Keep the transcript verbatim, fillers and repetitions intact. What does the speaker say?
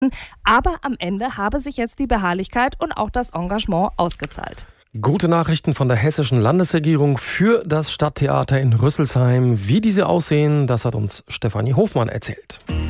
Aber am Ende habe sich jetzt die Beharrlichkeit und auch das Engagement ausgezahlt. Gute Nachrichten von der hessischen Landesregierung für das Stadttheater in Rüsselsheim. Wie diese aussehen, das hat uns Stefanie Hofmann erzählt.